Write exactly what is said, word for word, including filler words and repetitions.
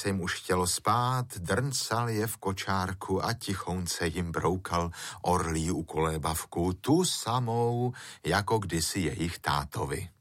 se jim už chtělo spát, drncal je v kočárku a tichounce jim broukal orlí ukolébavku, tu samou, jako kdysi jejich tátovi.